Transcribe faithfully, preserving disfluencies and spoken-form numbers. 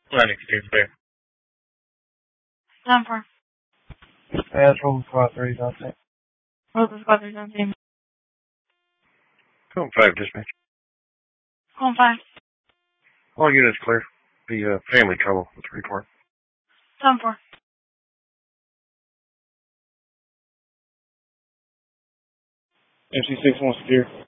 Lennox two clear. Time for. Yeah, that's Roll Squad three, that's it. Roll the squad three on team. Code five dispatch. Call five. All units clear. The uh, family trouble with the report. Time for. M C six one secure.